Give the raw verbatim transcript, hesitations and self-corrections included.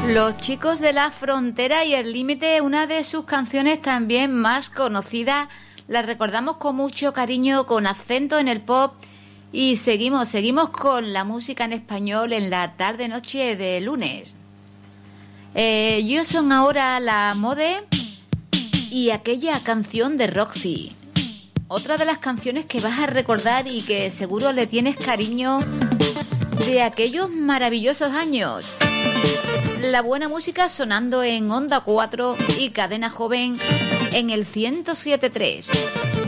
Los Chicos de la Frontera y El Límite, una de sus canciones también más conocidas, la recordamos con mucho cariño, con acento en el pop, y seguimos, seguimos con la música en español en la tarde-noche de lunes. Eh, yo son ahora la Mode y aquella canción de Roxy. Otra de las canciones que vas a recordar y que seguro le tienes cariño de aquellos maravillosos años. La buena música sonando en Onda cuatro y Cadena Joven en el ciento siete punto tres.